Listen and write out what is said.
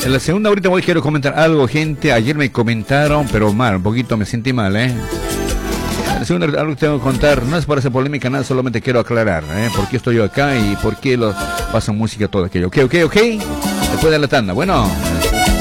En la segunda ahorita quiero comentar algo, gente. Ayer me comentaron, pero mal, un poquito me sentí mal, En la segunda algo que tengo que contar, no es para hacer polémica, nada, solamente quiero aclarar, por qué estoy yo acá y por qué paso música, todo aquello. Ok. Después de la tanda, bueno.